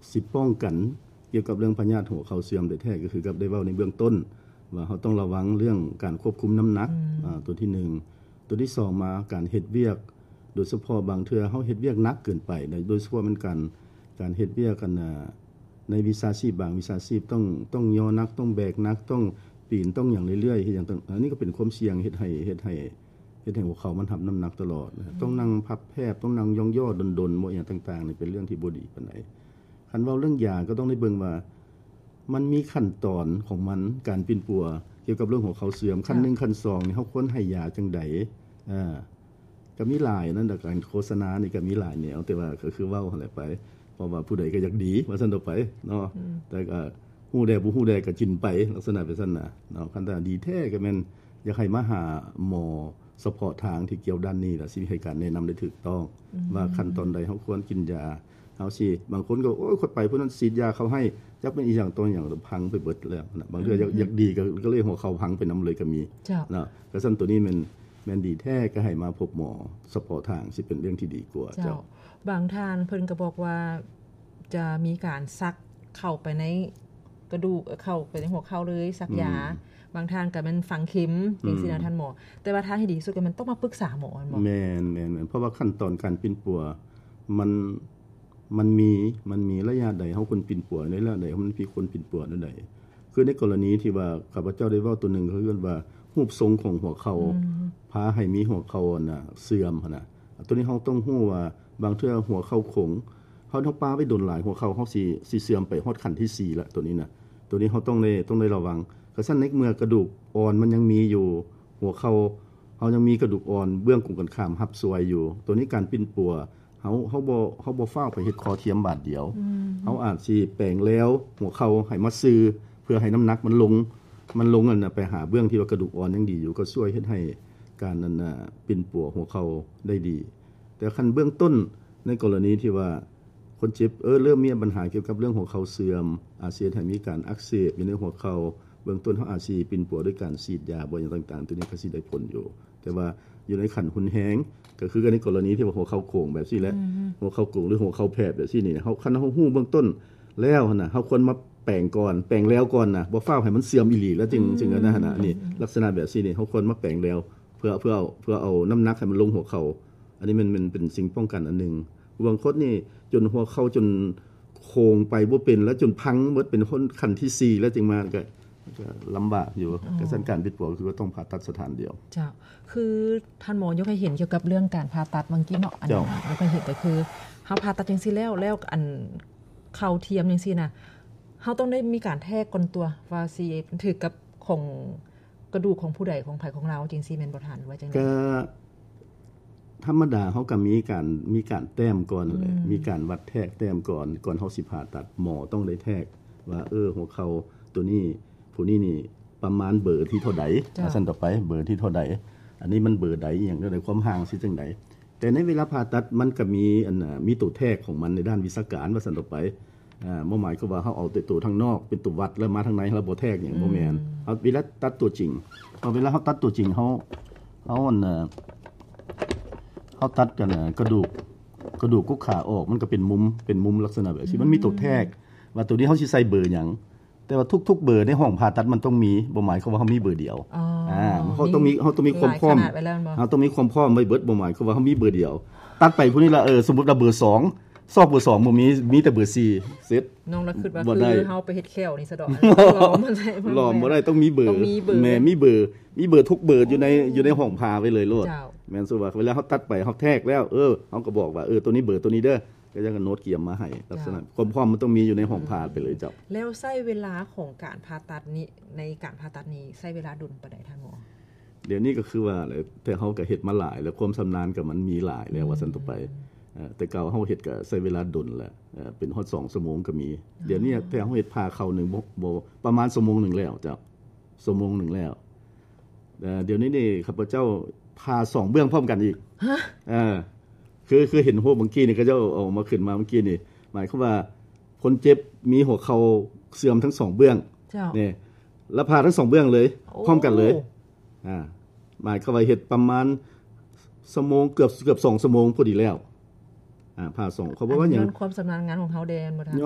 สิป้องกันเกี่ยวกับเรื่องพยาธิหัวเข่าเสื่อมได้แท้ก็คือกับได้เว้าในเบื้องต้นว่าเฮาต้องระวังเรื่องการควบคุมน้ำหนักตัวที่1ตัวที่2มาการเฮ็ดเวียกโดยเฉพาะบางเทื่อเฮาเฮ็ดเวียกหนักเกินไปโดยเฉพาะมันการเฮ็ดเวียกกันในวิชาชีพบางวิชาชีพต้องย่อหนักต้องแบกหนักต้องปีนต้องอย่างเรื่อยๆเฮ็ดหยังอันนี้ก็เป็นความเสี่ยงเฮ็ดให้หัวเข่ามันรับน้ำหนักตลอดต้องนั่งพับแพบต้องนั่งย่อๆดนๆบ่อย่างต่างๆนี่เป็นเรื่องที่บ่ดีปานใดคันเว้าเรื่องยาก็ต้องได้เบิ่งว่ามันมีขั้นตอนของมันการปิ่นปัวเกี่ยวกับเรื่องหัวเข่าเสื่อมขั้น1ขั้น2นี่เฮาควรให้ยาจังไดก็มีหลายนั่นดอกการโฆษณานี่ก็มีหลายแนวแต่ว่าก็คือเว้าหั่นแหละไปเพราะว่าผู้ใดก็อยากดีว่าซั่นต่อไปเนาะแต่ก็ฮู้ได้บ่ฮู้ได้ก็กินไปลักษณะเป็นซั่นน่ะเนาะคันถ้าดีแท้ก็แม่นอยากให้มาหาหมอเฉพาะทางที่เกี่ยวด้านนี้ล่ะสิให้การแนะนําได้ถูกต้องว่าขั้นตอนใดเฮาควรกินยาเฮาสิบางคนก็โอ้ยคนไปผู้นั้นฉีดยาเขาให้จักเป็นอีหยังตัวหยังพังไปเบิดแล้วนะบางเทื่ออยากดีก็เลยหัวเข่าพังไปนําเลยก็มีเนาะก็ซั่นตัวนี้แม่นดีแท้ก็ให้มาพบหมอเฉพาะทางสิเป็นเรื่องที่ดีกว่าเจ้าบางท่านเพิ่นก็บอกว่าจะมีการซักเข้าไปในกระดูกเข้าไปในหัวเข่าเลยซักยาบางท่านก็มันฝังเข็มจังซี่นะท่านหมอแต่ว่าทางที่ดีสุดก็มันต้องมาปรึกษาหมอหมอแม่นๆเพราะว่าขั้นตอนการปิ่นปัวมันมีระยะใดเฮาคนปิ่นปัวในระยะใดมันมีคนปิ่นปัวนั่นใดคือในกรณีที่ว่าข้าพเจ้าได้เว้าตัวนึงก็คือว่ารูปทรงของหัวเข่าพาให้มีหัวเข่าน่ะเสื่อมหั่นน่ะตัวนี้เฮาต้องฮู้ว่าบางเทื่อหัวเข่าโขงเฮาปาไว้ดนหลายหัวเข่าเฮาสิเสื่อมไปฮอดขั้นที่4ละตัวนี้น่ะตัวนี้เฮาต้องได้ระวังกระซั่นในเมื่อกระดูกอ่อนมันยังมีอยู่หัวเข่าเฮายังมีกระดูกอ่อนเบื้องกงกันข้ามรับสวยอยู่ตัวนี้การปิ่นปัวเฮาบ่ฟ้าวไปเฮ็ดคอเทียมบาดเดียวเฮาอาจสิแปลงแล้วหัวเข่าให้มาซื้อเพื่อให้น้ำหนักมันลงนั่นน่ะไปหาเบื้องที่ว่ากระดูกอ่อนยังดีอยู่ก็ช่วยเฮ็ดให้การนั้นน่ะปิ่นปัวหัวเข่าได้ดีแต่คันเบื้องต้นในกรณีที่ว่าคนเจ็บเริ่มมีปัญหาเกี่ยวกับเรื่องหัวเข่าเสื่อมอาจสิให้มีการอักเสบอยู่ในหัวเข่าเบื้องต้นเฮาอาจสิปิ่นปัวด้วยการฉีดยาบ่อย่างต่างๆตัวนี้ก็สิได้ผลอยู่แต่ว่าอยู่ในขั้นหุนแฮงก็คือในกรณีที่ว่าหัวเข่าโก่งแบบซี่แหละหัวเข่าโก่งหรือหัวเข่าแผบแบบซี่นี่เฮาคันเฮาฮู้เบื้องต้นแล้วหั่นน่ะเฮาควรมาแปลงก่อนแปลงแล้วก่อนน่ะบ่ฟ้าวให้มันเสื่อมอีหลีแล้วจึงอันนั้นน่ะนี่ลักษณะแบบซี่นี่เฮาควรมาแปลงแล้วเพื่อเอาน้ำหนักให้มันลงหัวเข่าอันนี้มันเป็นสิ่งป้องกันอันนึงบางคนนี่จนหัวเข่าจนโค้งไปบ่เป็นแล้วจนพังหมดเป็นขั้นที่4แล้วจึงมาก็ลำบากอยู่กระซั่นการปิ่นปัวคือว่าต้องผ่าตัดสถานเดียวเจ้าคือท่านหมอยกให้เห็นเกี่ยวกับเรื่องการผ่าตัดเมื่อกี้เนาะอันนี้ยกให้เห็นก็คือเฮาผ่าตัดจังซี่แล้วอันเข่าเทียมจังซี่น่ะเฮาต้องได้มีการแทกก่อนตัวว่าสิถือกับของกระดูกของผู้ใดของไผของเราจังซี่แม่นบ่ทันว่าจังได๋ก็ธรรมดาเฮาก็มีการแต้มก่อนเลยมีการวัดแทกแต้มก่อนเฮาสิผ่าตัดหมอต้องได้แทกว่าหัวเข่าตัวนี้ผู้นี้นี่ประมาณเบอร์ที่เท่าใดซั่นต่อไปเบอร์ที่เท่าใดอันนี้มันเบอร์ใดอีหยังได้ความห่างสิจังได๋แต่ในเวลาผ่าตัดมันก็มีตัวแทกของมันในด้านวิชาการว่าซั่นต่อไปบ่หมายคือว่าเฮาเอาแต่ตัวทางนอกเป็นตัววัดแล้วมาทางในเราบ่แทกหยังบ่แม่นเอาเวลาตัดตัวจริงเวลาเฮาตัดตัวจริงเฮาตัดกันกระดูกกุกขาออกมันก็เป็นมุมลักษณะแบบนี้มันมีตัวแทกว่าตัวนี้เฮาสิใส่เบอร์หยังแต่ว่าทุกๆเบอร์ในห้องผ่าตัดมันต้องมีบ่หมายความว่าเฮามีเบอร์เดียวเฮาต้องมีความพร้อมเฮาต้องมีความพร้อมไว้เบิดบ่หมายความว่าเฮามีเบอร์เดียวตัดไปผู้นี้ละสมมุติว่าเบอร์2ซอกเบอร์2บ่มีแต่เบอร์4เสร็จน้องละคิดว่าคือเฮาไปเฮ็ดแค้วนี่ซะดอกล้อมบ่ได้ต้องมีเบอร์แม่มีเบอร์ทุกเบอร์อยู่ในห้องผ่าไว้เลยโลดแม่นสุว่าเวลาเฮาตัดไปเฮาแทกแล้วเฮาก็บอกว่าตัวนี้เบอร์ตัวนี้เด้อก็จะโน้ตเกียมมาให้ลักษณะความพร้อมมันต้องมีอยู่ในห้องผ่าไปเลยเจ้าแล้วใช้เวลาของการผ่าตัดนี้ในการผ่าตัดนี้ใช้เวลาดุลปานใดท่านหมอเดี๋ยวนี้ก็คือว่าแต่เฮาก็เฮ็ดมาหลายแล้วความชำนาญก็มันมีหลายแล้วว่าซั่นต่อไปแต่เก่าเฮาเฮ็ดก็ใช้เวลาดุลแหละเป็นฮอด2ชั่วโมงก็มีเดี๋ยวนี้แต่เฮาเฮ็ดผ่าเข้านึงบ่ประมาณชั่วโมงนึงแล้วเจ้าชั่วโมงนึงแล้วเดี๋ยวนี้นี่ข้าพเจ้าผ่า2เบื้องพร้อมกันอีกฮะคือเห็นหัวเมื่อกี้นี่ก็เจ้าเอามาขึ้นมาเมื่อกี้นี่หมายความว่าคนเจ็บมีหัวเข่าเสื่อมทั้ง2เบื้องนี่แล้วผ่าทั้ง2เบื้องเลยพร้อมกันเลยหมายความว่าเฮ็ดประมาณชั่วโมงเกือบ2ชั่วโมงพอดีแล้วผ่า2เขาบอกว่าหยังความชำนาญงานของเฮาแดนบ่ทัน